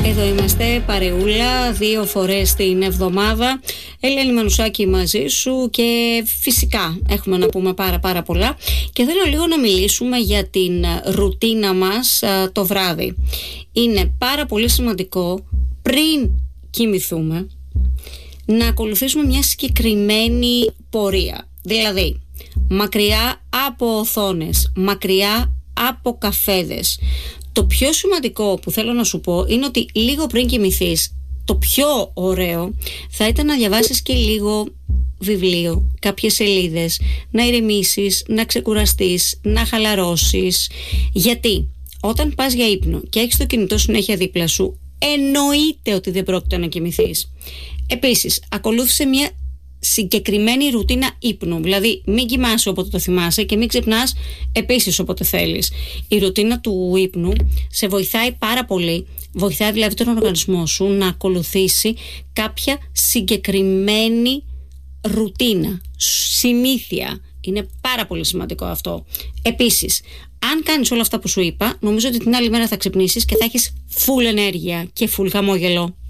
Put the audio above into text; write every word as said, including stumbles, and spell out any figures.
Εδώ είμαστε, παρεούλα, δύο φορές την εβδομάδα. Ελένη Μανουσάκη μαζί σου και φυσικά έχουμε να πούμε πάρα πάρα πολλά. Και θέλω λίγο να μιλήσουμε για την ρουτίνα μας α, το βράδυ. Είναι πάρα πολύ σημαντικό πριν κοιμηθούμε να ακολουθήσουμε μια συγκεκριμένη πορεία. Δηλαδή, μακριά από οθόνες, μακριά από καφέδες. Το πιο σημαντικό που θέλω να σου πω είναι ότι λίγο πριν κοιμηθείς, το πιο ωραίο θα ήταν να διαβάσεις και λίγο βιβλίο, κάποιες σελίδες, να ηρεμήσεις, να ξεκουραστείς, να χαλαρώσεις. Γιατί όταν πας για ύπνο και έχεις το κινητό συνέχεια δίπλα σου, εννοείται ότι δεν πρόκειται να κοιμηθείς. Επίσης, ακολούθησε μια συγκεκριμένη ρουτίνα ύπνου. Δηλαδή, μην κοιμάσαι όποτε το θυμάσαι και μην ξυπνάς επίσης όποτε θέλεις. Η ρουτίνα του ύπνου σε βοηθάει πάρα πολύ. Βοηθάει δηλαδή τον οργανισμό σου να ακολουθήσει κάποια συγκεκριμένη ρουτίνα, συνήθεια. Είναι πάρα πολύ σημαντικό αυτό. Επίσης, αν κάνεις όλα αυτά που σου είπα, νομίζω ότι την άλλη μέρα θα ξυπνήσεις και θα έχεις full ενέργεια και full χαμόγελο.